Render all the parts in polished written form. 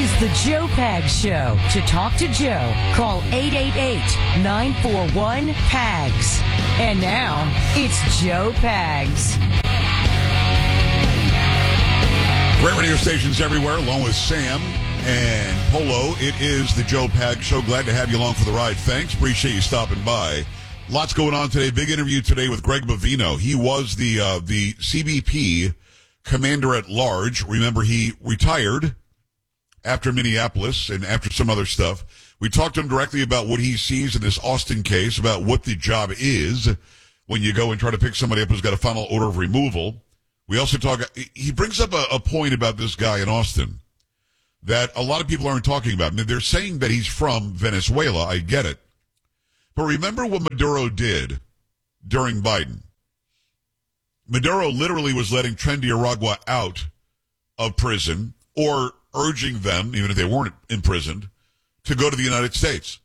is the Joe Pags Show. To talk to Joe, call 888-941-PAGS. And now, it's Joe Pags. Great radio stations everywhere, along with Sam and Polo. It is the Joe Pags Show. Glad to have you along for the ride. Thanks. Appreciate you stopping by. Lots going on today. Big interview today with Greg Bavino. He was the CBP commander at large. Remember, he retired after Minneapolis and after some other stuff. We talked to him directly about what he sees in this Austin case, about what the job is when you go and try to pick somebody up who's got a final order of removal. We also he brings up a point about this guy in Austin that a lot of people aren't talking about. I mean, they're saying that he's from Venezuela. I get it. But remember what Maduro did during Biden. Maduro literally was letting Trinidad out of prison, or urging them, even if they weren't imprisoned, to go to the United States.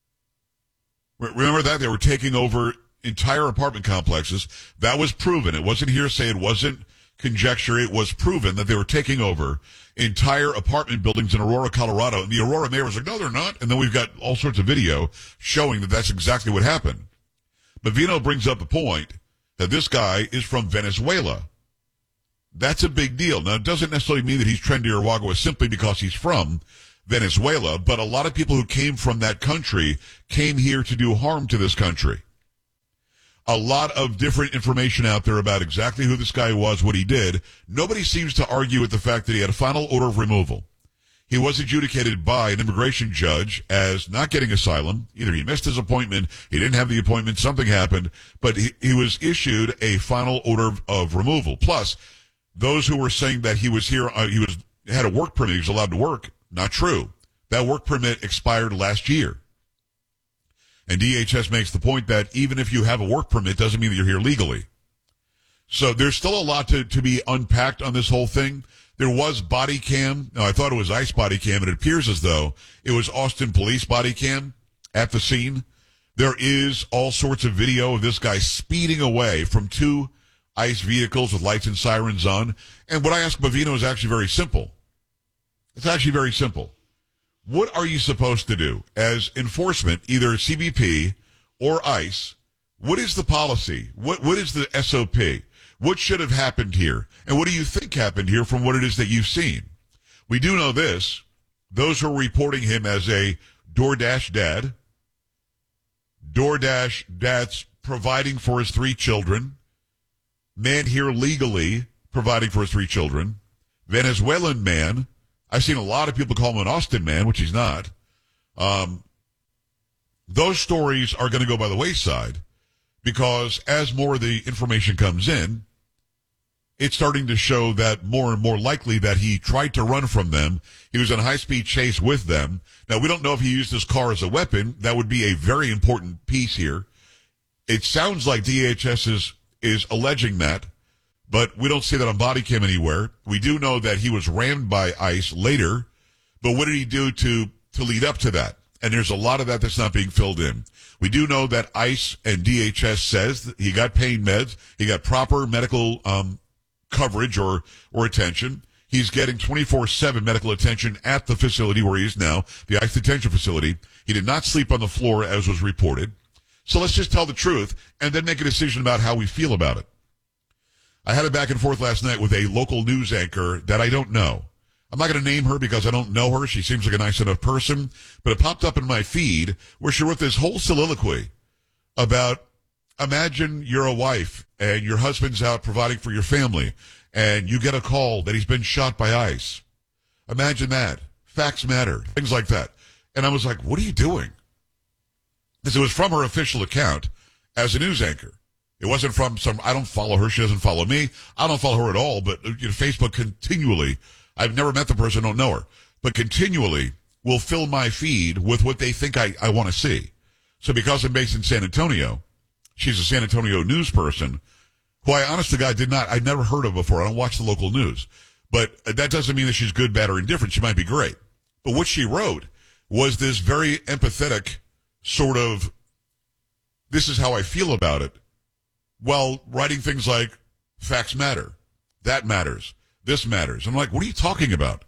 Remember that? They were taking over entire apartment complexes. That was proven. It wasn't hearsay. It wasn't conjecture. It was proven that they were taking over entire apartment buildings in Aurora, Colorado. And the Aurora mayor was like, no, they're not. And then we've got all sorts of video showing that that's exactly what happened. Bavino brings up a point that this guy is from Venezuela. That's a big deal. Now, it doesn't necessarily mean that he's Trendy or Wagwa simply because he's from Venezuela, but a lot of people who came from that country came here to do harm to this country. A lot of different information out there about exactly who this guy was, what he did. Nobody seems to argue with the fact that he had a final order of removal. He was adjudicated by an immigration judge as not getting asylum. Either he missed his appointment, he didn't have the appointment, something happened, but he was issued a final order of removal. Plus, those who were saying that he was here, had a work permit, he was allowed to work, not true. That work permit expired last year. And DHS makes the point that even if you have a work permit, doesn't mean that you're here legally. So there's still a lot to be unpacked on this whole thing. There was body cam. Now, I thought it was ICE body cam, and it appears as though it was Austin police body cam at the scene. There is all sorts of video of this guy speeding away from two ICE vehicles with lights and sirens on. And what I asked Bavino is actually very simple. It's actually very simple. What are you supposed to do as enforcement, either CBP or ICE? What is the policy? What is the SOP? What should have happened here? And what do you think happened here from what it is that you've seen? We do know this. Those who are reporting him as a DoorDash dad's providing for his three children, man here legally providing for his three children, Venezuelan man. I've seen a lot of people call him an Austin man, which he's not. Those stories are going to go by the wayside because as more of the information comes in, it's starting to show that more and more likely that he tried to run from them. He was in a high-speed chase with them. Now, we don't know if he used his car as a weapon. That would be a very important piece here. It sounds like DHS is alleging that, but we don't see that on body cam anywhere. We do know that he was rammed by ICE later, but what did he do to lead up to that? And there's a lot of that that's not being filled in. We do know that ICE and DHS says that he got pain meds, he got proper medical coverage or attention. He's getting 24/7 medical attention at the facility where he is now, the ICE detention facility. He did not sleep on the floor as was reported. So let's just tell the truth and then make a decision about how we feel about it. I had a back and forth last night with a local news anchor that I don't know. I'm not going to name her because I don't know her. She seems like a nice enough person, but it popped up in my feed where she wrote this whole soliloquy about, imagine you're a wife and your husband's out providing for your family and you get a call that he's been shot by ICE. Imagine that. Facts matter. Things like that. And I was like, what are you doing? Because it was from her official account as a news anchor. It wasn't from I don't follow her. She doesn't follow me. I don't follow her at all. But Facebook continually, I've never met the person, don't know her, but continually will fill my feed with what they think I want to see. So because I'm based in San Antonio, she's a San Antonio news person who I honest to God I'd never heard of before. I don't watch the local news. But that doesn't mean that she's good, bad, or indifferent. She might be great. But what she wrote was this very empathetic sort of, this is how I feel about it, while writing things like, facts matter, that matters, this matters. I'm like, what are you talking about?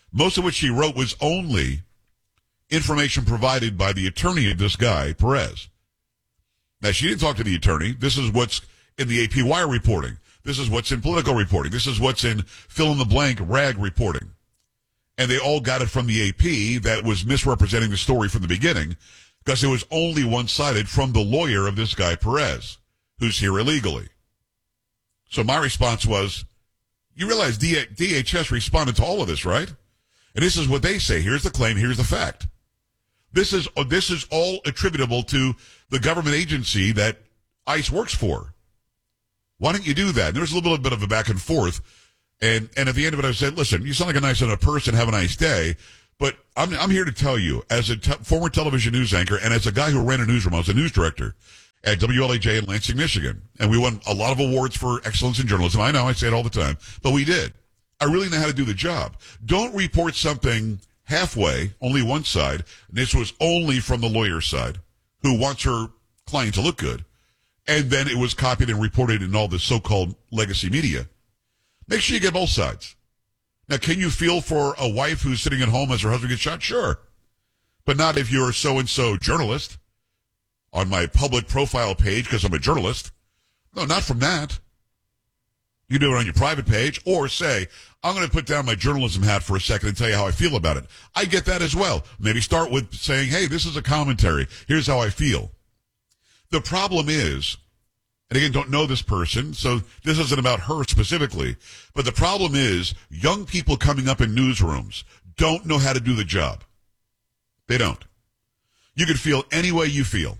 Most of what she wrote was only information provided by the attorney of this guy, Perez. Now, she didn't talk to the attorney. This is what's in the AP Wire reporting. This is what's in Politico reporting. This is what's in fill-in-the-blank rag reporting. And they all got it from the AP that was misrepresenting the story from the beginning because it was only one-sided from the lawyer of this guy, Perez, who's here illegally. So my response was, you realize DHS responded to all of this, right? And this is what they say. Here's the claim. Here's the fact. This is all attributable to the government agency that ICE works for. Why don't you do that? And there was a little bit of a back and forth. And at the end of it, I said, listen, you sound like a nice enough person. Have a nice day. But I'm here to tell you, as a former television news anchor and as a guy who ran a newsroom, I was a news director at WLAJ in Lansing, Michigan. And we won a lot of awards for excellence in journalism. I know, I say it all the time, but we did. I really know how to do the job. Don't report something halfway, only one side. This was only from the lawyer's side, who wants her client to look good. And then it was copied and reported in all the so-called legacy media. Make sure you get both sides. Now, can you feel for a wife who's sitting at home as her husband gets shot? Sure. But not if you're a so-and-so journalist on my public profile page because I'm a journalist. No, not from that. You do it on your private page or say, I'm going to put down my journalism hat for a second and tell you how I feel about it. I get that as well. Maybe start with saying, hey, this is a commentary. Here's how I feel. The problem is, and again, don't know this person, so this isn't about her specifically, but the problem is young people coming up in newsrooms don't know how to do the job. They don't. You can feel any way you feel.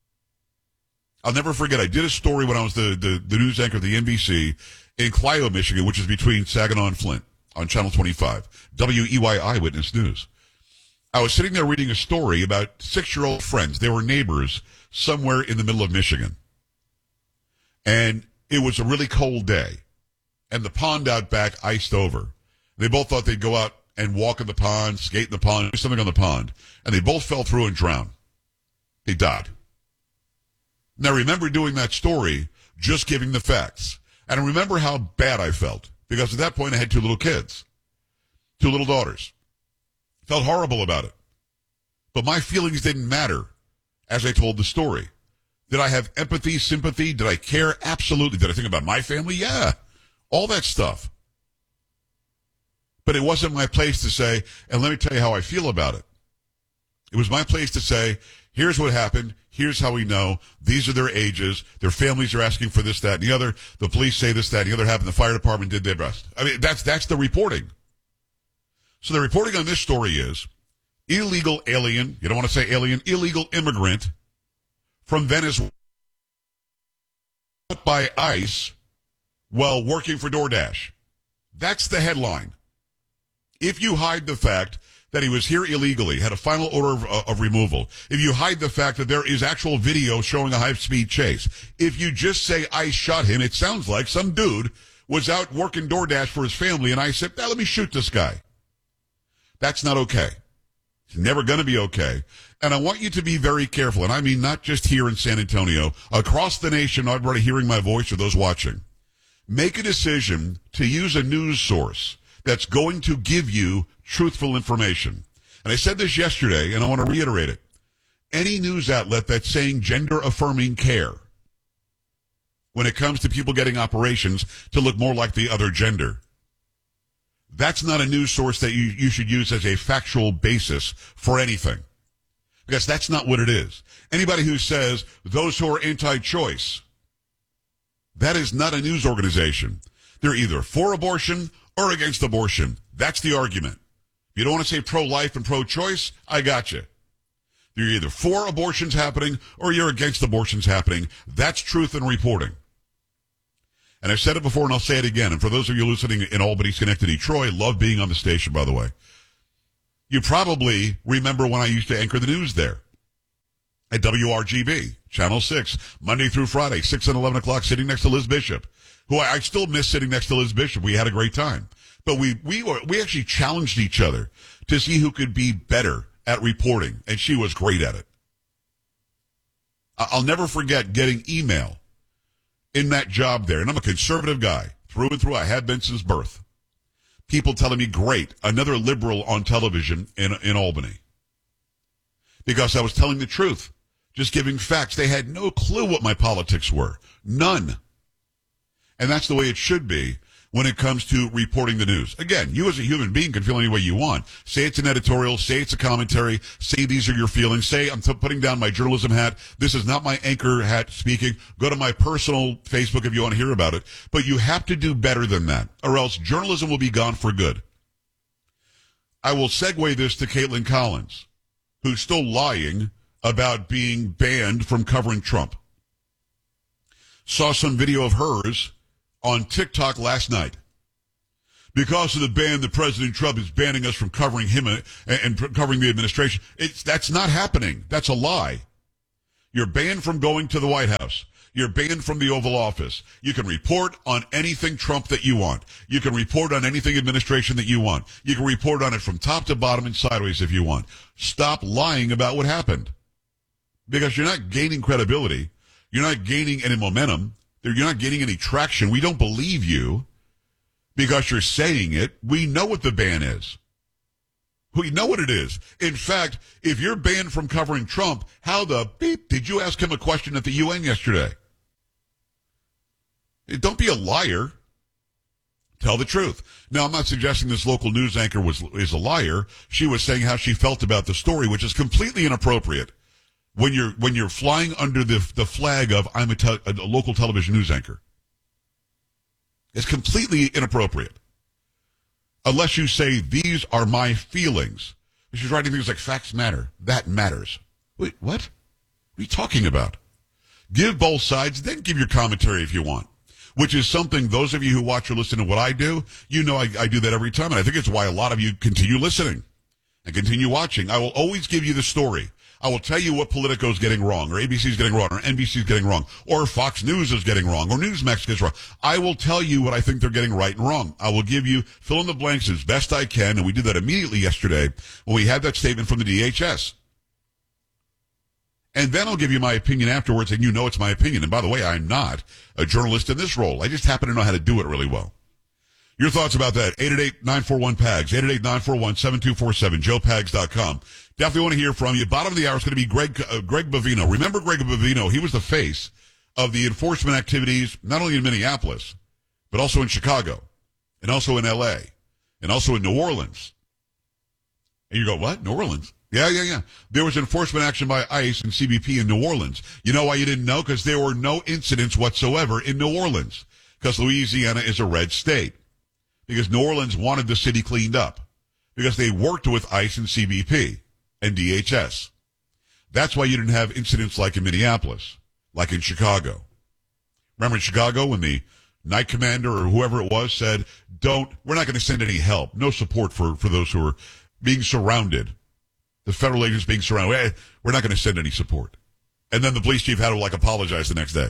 I'll never forget, I did a story when I was the news anchor of the NBC in Clio, Michigan, which is between Saginaw and Flint on Channel 25, WEY Eyewitness News. I was sitting there reading a story about 6-year-old friends. They were neighbors somewhere in the middle of Michigan. And it was a really cold day. And the pond out back iced over. They both thought they'd go out and walk in the pond, skate in the pond, do something on the pond. And they both fell through and drowned. They died. Now, I remember doing that story, just giving the facts. And I remember how bad I felt. Because at that point, I had 2 little kids. 2 little daughters. Felt horrible about it. But my feelings didn't matter as I told the story. Did I have empathy, sympathy? Did I care? Absolutely. Did I think about my family? Yeah. All that stuff. But it wasn't my place to say, and let me tell you how I feel about it. It was my place to say, here's what happened. Here's how we know. These are their ages. Their families are asking for this, that, and the other. The police say this, that, and the other happened. The fire department did their best. I mean, that's the reporting. So the reporting on this story is illegal alien, you don't want to say alien, illegal immigrant from Venezuela by ICE while working for DoorDash. That's the headline. If you hide the fact that he was here illegally, had a final order of removal, if you hide the fact that there is actual video showing a high-speed chase, if you just say ICE shot him, it sounds like some dude was out working DoorDash for his family and ICE said, now let me shoot this guy. That's not okay. It's never going to be okay. And I want you to be very careful, and I mean not just here in San Antonio, across the nation, everybody hearing my voice or those watching. Make a decision to use a news source that's going to give you truthful information. And I said this yesterday, and I want to reiterate it. Any news outlet that's saying gender-affirming care when it comes to people getting operations to look more like the other gender, that's not a news source that you should use as a factual basis for anything. Because that's not what it is. Anybody who says those who are anti-choice, that is not a news organization. They're either for abortion or against abortion. That's the argument. If you don't want to say pro-life and pro-choice, I got you. You're either for abortions happening or you're against abortions happening. That's truth in reporting. And I've said it before and I'll say it again. And for those of you listening in Albany, Schenectady, Troy, love being on the station, by the way. You probably remember when I used to anchor the news there at WRGB, Channel 6, Monday through Friday, 6 and 11 o'clock, sitting next to Liz Bishop, who I still miss sitting next to Liz Bishop. We had a great time. But we actually challenged each other to see who could be better at reporting, and she was great at it. I'll never forget getting email in that job there, and I'm a conservative guy, through and through. I have been since birth. people telling me, great, another liberal on television in Albany. Because I was telling the truth, just giving facts. They had no clue what my politics were. None. And that's the way it should be when it comes to reporting the news. Again, you as a human being can feel any way you want. Say it's an editorial, say it's a commentary, say these are your feelings, say I'm putting down my journalism hat. This is not my anchor hat speaking. Go to my personal Facebook if you want to hear about it. But you have to do better than that, or else journalism will be gone for good. I will segue this to Caitlin Collins, who's still lying about being banned from covering Trump. Saw some video of hers on TikTok last night. Because of the ban that President Trump is banning us from covering him and covering the administration. That's not happening. That's a lie. You're banned from going to the White House. You're banned from the Oval Office. You can report on anything Trump that you want. You can report on anything administration that you want. You can report on it from top to bottom and sideways if you want. Stop lying about what happened. Because you're not gaining credibility. You're not gaining any momentum. You're not getting any traction. We don't believe you because you're saying it. We know what the ban is. We know what it is. In fact, if you're banned from covering Trump, how the beep did you ask him a question at the UN yesterday? Don't be a liar. Tell the truth. Now, I'm not suggesting this local news anchor is a liar. She was saying how she felt about the story, which is completely inappropriate. When you're flying under the flag of I'm a local television news anchor. It's completely inappropriate. Unless you say, these are my feelings. She's writing things like facts matter. That matters. Wait, what? What are you talking about? Give both sides, then give your commentary if you want. Which is something, those of you who watch or listen to what I do, you know I do that every time. And I think it's why a lot of you continue listening and continue watching. I will always give you the story. I will tell you what Politico's getting wrong, or ABC's getting wrong, or NBC's getting wrong, or Fox News is getting wrong, or Newsmax gets wrong. I will tell you what I think they're getting right and wrong. I will give you fill in the blanks as best I can, and we did that immediately yesterday when we had that statement from the DHS. And then I'll give you my opinion afterwards, and you know it's my opinion. And by the way, I'm not a journalist in this role. I just happen to know how to do it really well. Your thoughts about that? 888-941-PAGS, 888-941-7247, joepags.com. Definitely want to hear from you. Bottom of the hour is going to be Greg Bovino. Remember Greg Bovino? He was the face of the enforcement activities, not only in Minneapolis, but also in Chicago, and also in L.A., and also in New Orleans. And you go, what? New Orleans? Yeah. There was enforcement action by ICE and CBP in New Orleans. You know why you didn't know? Because there were no incidents whatsoever in New Orleans. Because Louisiana is a red state. Because New Orleans wanted the city cleaned up. Because they worked with ICE and CBP and DHS. That's why you didn't have incidents like in Minneapolis, like in Chicago. Remember in Chicago when the night commander or whoever it was said, we're not going to send any help. No support for those who are being surrounded. The federal agents being surrounded. We're not going to send any support. And then the police chief had to apologize the next day.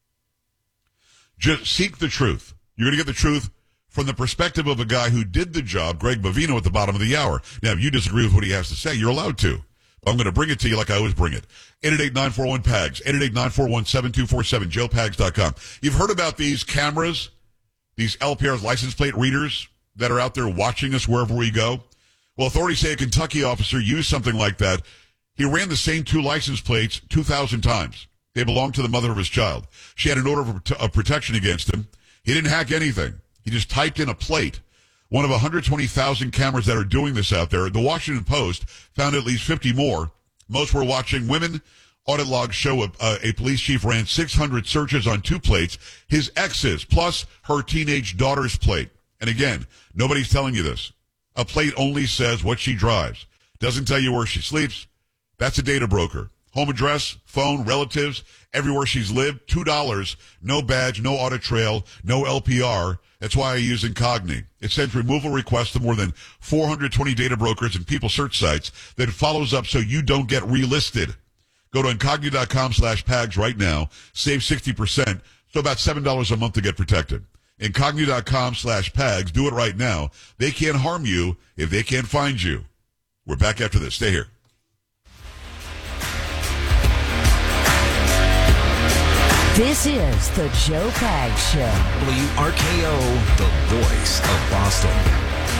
Just seek the truth. You're going to get the truth from the perspective of a guy who did the job, Greg Bovino, at the bottom of the hour. Now, if you disagree with what he has to say, you're allowed to. I'm going to bring it to you like I always bring it. 888-941-PAGS, 888-941-7247, joepags.com. You've heard about these cameras, these LPR's license plate readers that are out there watching us wherever we go? Well, authorities say a Kentucky officer used something like that. He ran the same two license plates 2,000 times. They belonged to the mother of his child. She had an order of protection against him. He didn't hack anything. He just typed in a plate. One of 120,000 cameras that are doing this out there. The Washington Post found at least 50 more. Most were watching women. Audit logs show a police chief ran 600 searches on two plates, his ex's, plus her teenage daughter's plate. And again, nobody's telling you this. A plate only says what she drives. Doesn't tell you where she sleeps. That's a data broker. Home address, phone, relatives, everywhere she's lived, $2. No badge, no audit trail, no LPR. That's why I use Incogni. It sends removal requests to more than 420 data brokers and people search sites that follows up so you don't get relisted. Go to Incogni.com/PAGS right now. Save 60%. So about $7 a month to get protected. Incogni.com/PAGS. Do it right now. They can't harm you if they can't find you. We're back after this. Stay here. This is the Joe Pags Show. WRKO, the voice of Boston.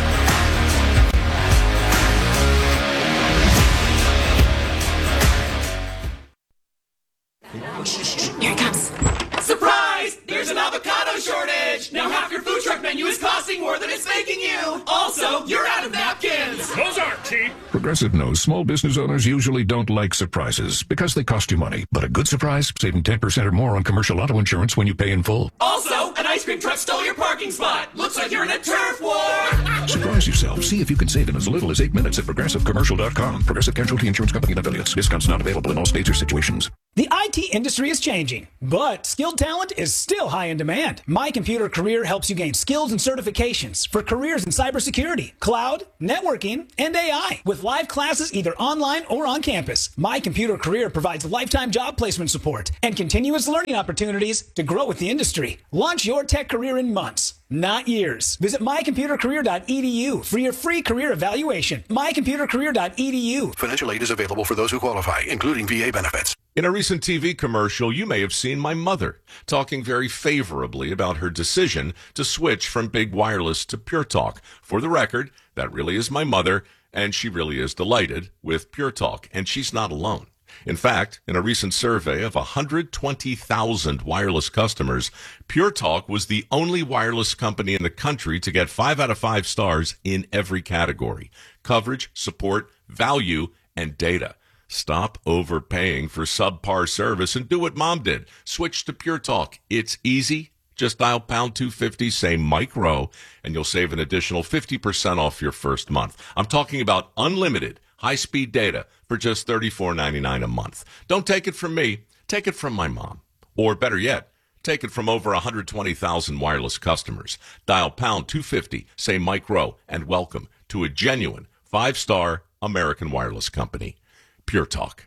cheap. Progressive knows small business owners usually don't like surprises because they cost you money. But a good surprise, saving 10% or more on commercial auto insurance when you pay in full. Also, an ice cream truck stole your parking spot. Looks like you're in a turf war. Surprise yourself. See if you can save in as little as 8 minutes at ProgressiveCommercial.com. Progressive Casualty Insurance Company and affiliates. Discounts not available in all states or situations. The IT industry is changing, but skilled talent is still high in demand. My Computer Career helps you gain skills and certifications for careers in cybersecurity, cloud, networking, and AI. With live classes either online or on campus, My Computer Career provides lifetime job placement support and continuous learning opportunities to grow with the industry. Launch your tech career in months, not years. Visit mycomputercareer.edu for your free career evaluation. mycomputercareer.edu. Financial aid is available for those who qualify, including VA benefits. In a recent TV commercial, you may have seen my mother talking very favorably about her decision to switch from big wireless to Pure Talk. For the record, that really is my mother, and she really is delighted with Pure Talk, and she's not alone. In fact, in a recent survey of 120,000 wireless customers, Pure Talk was the only wireless company in the country to get 5 out of 5 stars in every category: coverage, support, value, and data. Stop overpaying for subpar service and do what Mom did. Switch to Pure Talk. It's easy. Just dial pound 250, say Mike Rowe, and you'll save an additional 50% off your first month. I'm talking about unlimited high-speed data for just $34.99 a month. Don't take it from me. Take it from my mom. Or better yet, take it from over 120,000 wireless customers. Dial pound 250, say Mike Rowe, and welcome to a genuine 5-star American wireless company. Pure Talk.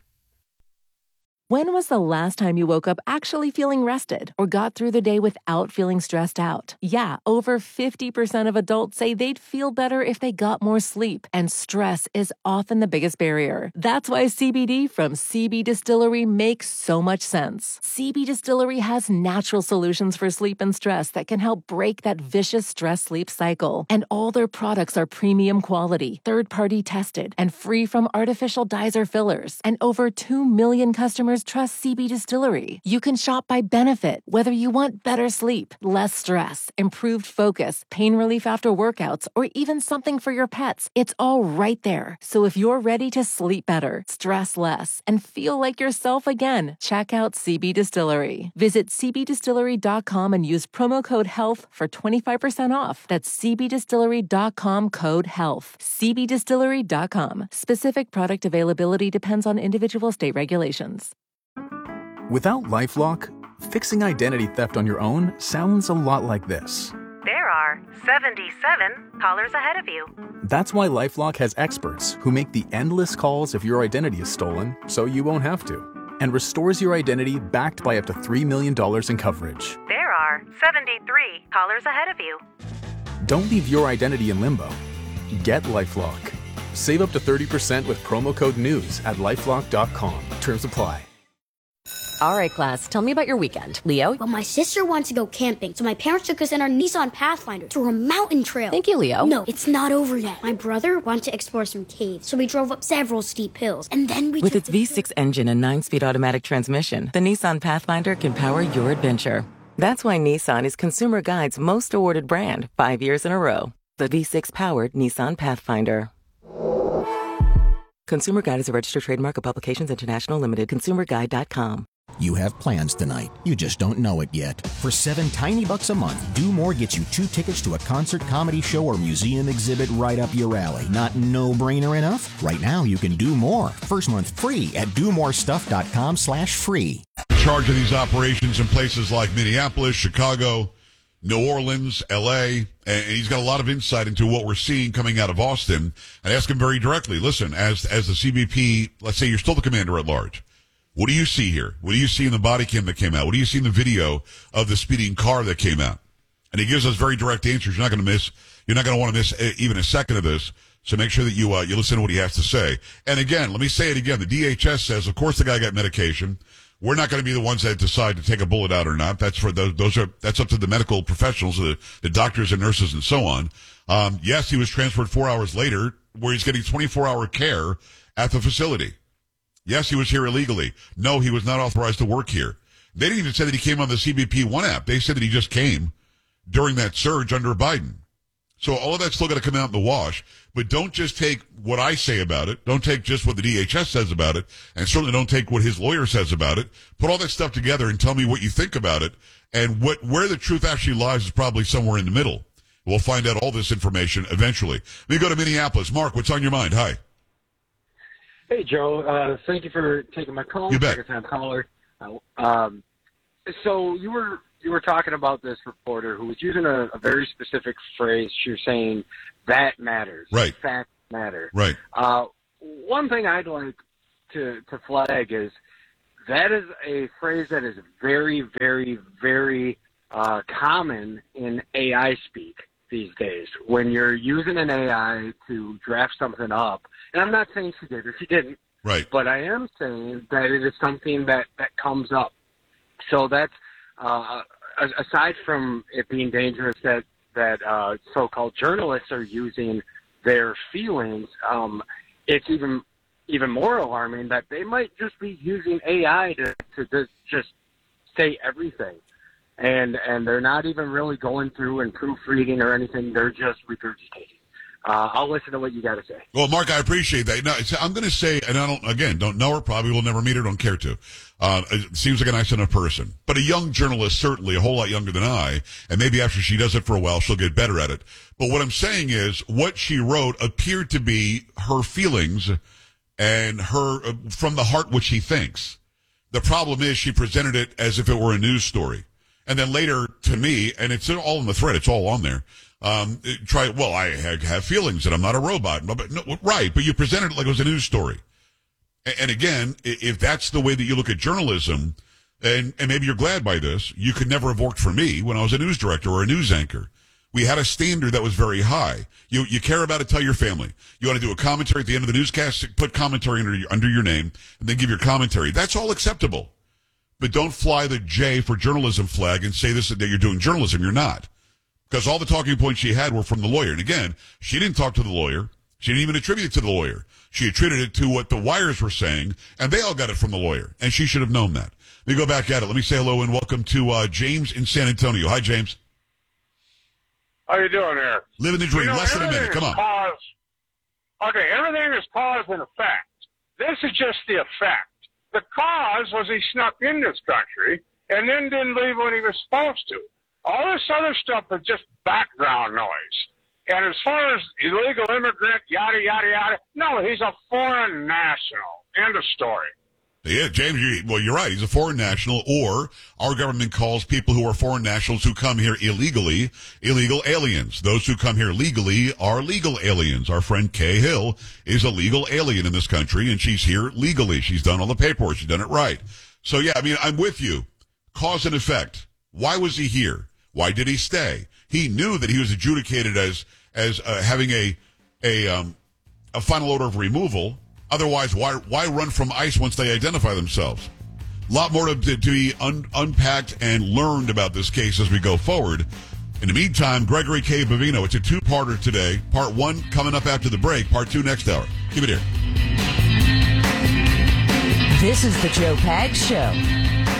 When was the last time you woke up actually feeling rested or got through the day without feeling stressed out? Yeah, over 50% of adults say they'd feel better if they got more sleep, and stress is often the biggest barrier. That's why CBD from CB Distillery makes so much sense. CB Distillery has natural solutions for sleep and stress that can help break that vicious stress-sleep cycle. And all their products are premium quality, third-party tested, and free from artificial dyes or fillers. And over 2 million customers trust CB Distillery. You can shop by benefit, whether you want better sleep, less stress, improved focus, pain relief after workouts, or even something for your pets. It's all right there. So if you're ready to sleep better, stress less, and feel like yourself again, check out CB Distillery. Visit cbdistillery.com and use promo code HEALTH for 25% off. That's cbdistillery.com, code HEALTH. cbdistillery.com. Specific product availability depends on individual state regulations. Without LifeLock, fixing identity theft on your own sounds a lot like this. There are 77 callers ahead of you. That's why LifeLock has experts who make the endless calls if your identity is stolen so you won't have to, and restores your identity backed by up to $3 million in coverage. There are 73 callers ahead of you. Don't leave your identity in limbo. Get LifeLock. Save up to 30% with promo code NEWS at LifeLock.com. Terms apply. All right, class, tell me about your weekend. Leo? Well, my sister wanted to go camping, so my parents took us in our Nissan Pathfinder through a mountain trail. Thank you, Leo. No, it's not over yet. My brother wanted to explore some caves, so we drove up several steep hills, and then we With its V6 engine and 9-speed automatic transmission, the Nissan Pathfinder can power your adventure. That's why Nissan is Consumer Guide's most awarded brand 5 years in a row. The V6-powered Nissan Pathfinder. Consumer Guide is a registered trademark of Publications International Limited. ConsumerGuide.com. You have plans tonight. You just don't know it yet. For $7 tiny bucks a month, Do More gets you 2 tickets to a concert, comedy show, or museum exhibit right up your alley. Not no-brainer enough? Right now, you can do more. First month free at domorestuff.com/free. In charge of these operations in places like Minneapolis, Chicago, New Orleans, L.A., and he's got a lot of insight into what we're seeing coming out of Austin. I ask him very directly, listen, as the CBP, let's say you're still the commander at large, what do you see here? What do you see in the body cam that came out? What do you see in the video of the speeding car that came out? And he gives us very direct answers. You're not going to want to miss even a second of this. So make sure that you listen to what he has to say. And again, let me say it again. The DHS says, of course, the guy got medication. We're not going to be the ones that decide to take a bullet out or not. That's for that's up to the medical professionals, the doctors and nurses and so on. Yes, he was transferred 4 hours later, where he's getting 24-hour care at the facility. Yes, he was here illegally. No, he was not authorized to work here. They didn't even say that he came on the CBP One app. They said that he just came during that surge under Biden. So all of that's still got to come out in the wash. But don't just take what I say about it. Don't take just what the DHS says about it. And certainly don't take what his lawyer says about it. Put all that stuff together and tell me what you think about it. And where the truth actually lies is probably somewhere in the middle. We'll find out all this information eventually. Let me go to Minneapolis. Mark, what's on your mind? Hi. Hey, Joe. Thank you for taking my call. You bet. Second-time caller. So you were talking about this reporter who was using a very specific phrase. She was saying, that matters. Right. Facts matter. Right. One thing I'd like to flag is that is a phrase that is very, very, very common in AI speak these days. When you're using an AI to draft something up, and I'm not saying she did or she didn't, right, but I am saying that it is something that comes up. So that's aside from it being dangerous that so-called journalists are using their feelings, it's even more alarming that they might just be using AI to just say everything. And they're not even really going through and proofreading or anything. They're just regurgitating. I'll listen to what you got to say. Well, Mark, I appreciate that. Now, I'm going to say, and I don't know her, probably will never meet her, don't care to. It seems like a nice enough person. But a young journalist, certainly a whole lot younger than I, and maybe after she does it for a while, she'll get better at it. But what I'm saying is, what she wrote appeared to be her feelings and her, from the heart, what she thinks. The problem is she presented it as if it were a news story. And then later, to me, and it's all in the thread, it's all on there, I have feelings and I'm not a robot. But no, right, but you presented it like it was a news story. And again, if that's the way that you look at journalism, and maybe you're glad by this, you could never have worked for me when I was a news director or a news anchor. We had a standard that was very high. You care about it, tell your family. You want to do a commentary at the end of the newscast, put commentary under your name, and then give your commentary. That's all acceptable. But don't fly the J for journalism flag and say that you're doing journalism. You're not. Because all the talking points she had were from the lawyer. And again, she didn't talk to the lawyer. She didn't even attribute it to the lawyer. She attributed it to what the wires were saying, and they all got it from the lawyer. And she should have known that. Let me go back at it. Let me say hello and welcome to James in San Antonio. Hi, James. How you doing there? Living the dream. Less than a minute. Come on. Everything is cause and effect. This is just the effect. The cause was he snuck in this country and then didn't leave when he was supposed to. All this other stuff is just background noise. And as far as illegal immigrant, yada, yada, yada, no, he's a foreign national. End of story. Yeah, James, you're right. He's a foreign national, or our government calls people who are foreign nationals who come here illegally, illegal aliens. Those who come here legally are legal aliens. Our friend Kay Hill is a legal alien in this country, and she's here legally. She's done all the paperwork. She's done it right. So, yeah, I mean, I'm with you. Cause and effect. Why was he here? Why did he stay? He knew that he was adjudicated as having a final order of removal. Otherwise, why run from ICE once they identify themselves? A lot more to be unpacked and learned about this case as we go forward. In the meantime, Gregory K. Bavino, it's a two-parter today. Part 1 coming up after the break. Part 2 next hour. Keep it here. This is the Joe Pags Show.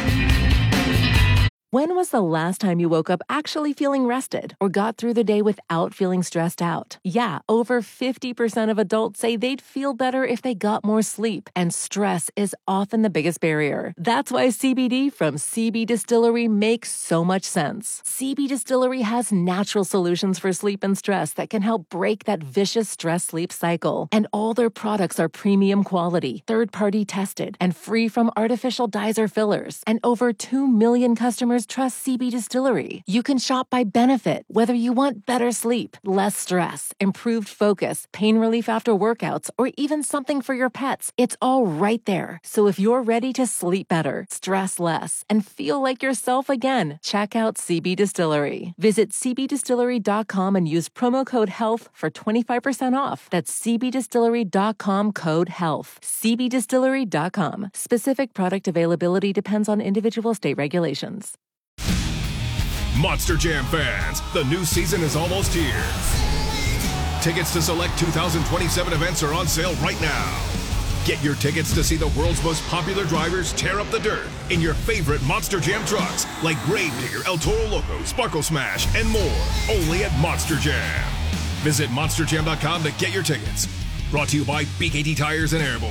When was the last time you woke up actually feeling rested or got through the day without feeling stressed out? Yeah, over 50% of adults say they'd feel better if they got more sleep, and stress is often the biggest barrier. That's why CBD from CB Distillery makes so much sense. CB Distillery has natural solutions for sleep and stress that can help break that vicious stress-sleep cycle. And all their products are premium quality, third-party tested, and free from artificial dyes or fillers. And over 2 million customers trust CB Distillery. You can shop by benefit, whether you want better sleep, less stress, improved focus, pain relief after workouts, or even something for your pets. It's all right there. So if you're ready to sleep better, stress less, and feel like yourself again, check out CB Distillery. Visit cbdistillery.com and use promo code HEALTH for 25% off. That's cbdistillery.com, code HEALTH. cbdistillery.com. Specific product availability depends on individual state regulations. Monster Jam fans, the new season is almost here. Tickets to select 2027 events are on sale right now. Get your tickets to see the world's most popular drivers tear up the dirt in your favorite Monster Jam trucks like Gravedigger, El Toro Loco, Sparkle Smash, and more. Only at Monster Jam. Visit monsterjam.com to get your tickets. Brought to you by BKT Tires and Airborne.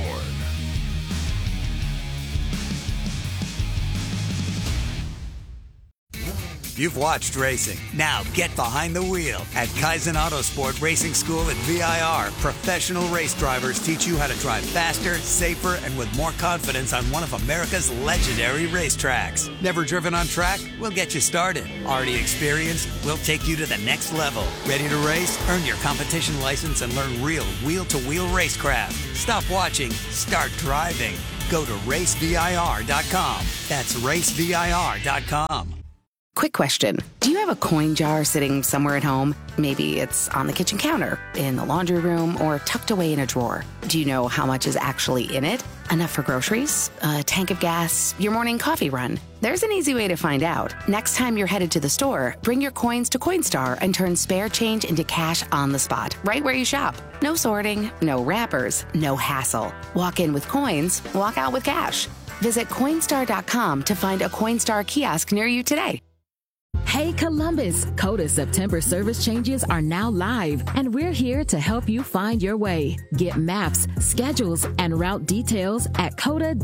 You've watched racing. Now get behind the wheel. At Kaizen Autosport Racing School at VIR, professional race drivers teach you how to drive faster, safer, and with more confidence on one of America's legendary racetracks. Never driven on track? We'll get you started. Already experienced? We'll take you to the next level. Ready to race? Earn your competition license and learn real wheel-to-wheel racecraft. Stop watching. Start driving. Go to racevir.com. That's racevir.com. Quick question. Do you have a coin jar sitting somewhere at home? Maybe it's on the kitchen counter, in the laundry room, or tucked away in a drawer. Do you know how much is actually in it? Enough for groceries? A tank of gas? Your morning coffee run? There's an easy way to find out. Next time you're headed to the store, bring your coins to Coinstar and turn spare change into cash on the spot, right where you shop. No sorting, no wrappers, no hassle. Walk in with coins, walk out with cash. Visit Coinstar.com to find a Coinstar kiosk near you today. Hey Columbus, Coda September service changes are now live, and we're here to help you find your way. Get maps, schedules, and route details at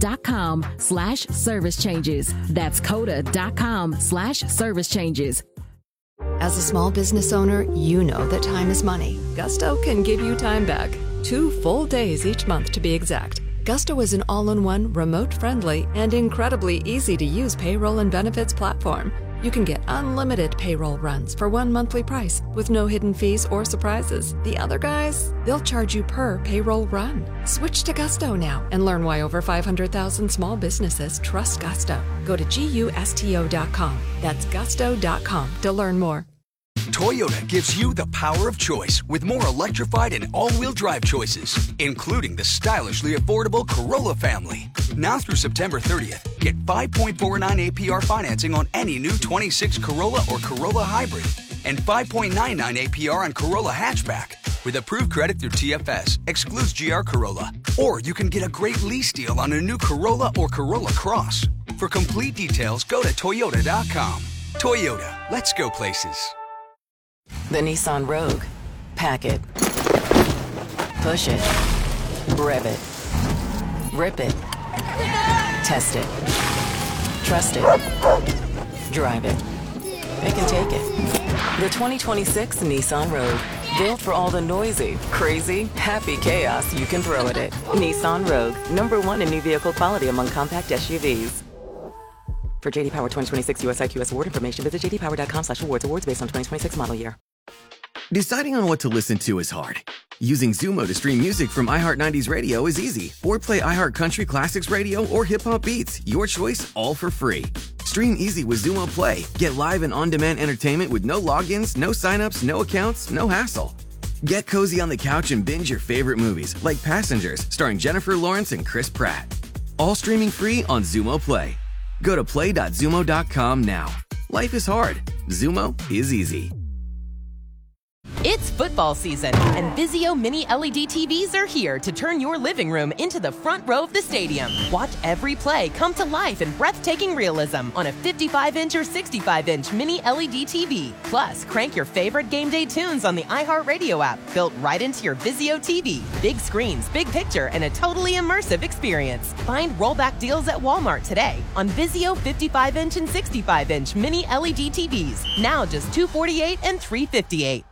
coda.com/service changes. That's coda.com/service changes. As a small business owner, you know that time is money. Gusto can give you time back. 2 full days each month to be exact. Gusto is an all-in-one, remote-friendly, and incredibly easy-to-use payroll and benefits platform. You can get unlimited payroll runs for one monthly price with no hidden fees or surprises. The other guys, they'll charge you per payroll run. Switch to Gusto now and learn why over 500,000 small businesses trust Gusto. Go to GUSTO.com. That's gusto.com to learn more. Toyota gives you the power of choice with more electrified and all-wheel drive choices, including the stylishly affordable Corolla family. Now through September 30th, get 5.49 APR financing on any new 26 Corolla or Corolla Hybrid and 5.99 APR on Corolla Hatchback. With approved credit through TFS, excludes GR Corolla. Or you can get a great lease deal on a new Corolla or Corolla Cross. For complete details, go to Toyota.com. Toyota, let's go places. The Nissan Rogue. Pack it. Push it. Rev it. Rip it. Test it. Trust it. Drive it. It can take it. The 2026 Nissan Rogue. Built for all the noisy, crazy, happy chaos you can throw at it. Nissan Rogue. #1 in new vehicle quality among compact SUVs. For J.D. Power 2026 US IQS award information, visit jdpower.com/awards. Awards based on 2026 model year. Deciding on what to listen to is hard. Using Zumo to stream music from iHeart 90s Radio is easy. Or play iHeart Country Classics Radio or Hip Hop Beats. Your choice, all for free. Stream easy with Zumo Play. Get live and on-demand entertainment with no logins, no signups, no accounts, no hassle. Get cozy on the couch and binge your favorite movies, like Passengers, starring Jennifer Lawrence and Chris Pratt. All streaming free on Zumo Play. Go to play.zumo.com now. Life is hard. Zumo is easy. It's football season, and Vizio Mini LED TVs are here to turn your living room into the front row of the stadium. Watch every play come to life in breathtaking realism on a 55-inch or 65-inch Mini LED TV. Plus, crank your favorite game day tunes on the iHeartRadio app, built right into your Vizio TV. Big screens, big picture, and a totally immersive experience. Find rollback deals at Walmart today on Vizio 55-inch and 65-inch Mini LED TVs. Now just $248 and $358.